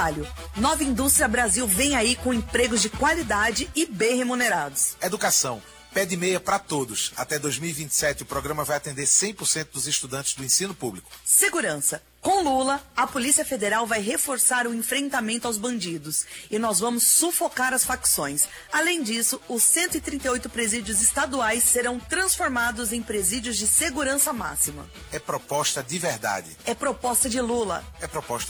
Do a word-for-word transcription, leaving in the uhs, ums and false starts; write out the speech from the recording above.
Nova Indústria Brasil vem aí com empregos de qualidade e bem remunerados. Educação. Pé de meia para todos. Até dois mil e vinte e sete, o programa vai atender cem por cento dos estudantes do ensino público. Segurança. Com Lula, a Polícia Federal vai reforçar o enfrentamento aos bandidos e nós vamos sufocar as facções. Além disso, os cento e trinta e oito presídios estaduais serão transformados em presídios de segurança máxima. É proposta de verdade. É proposta de Lula. É proposta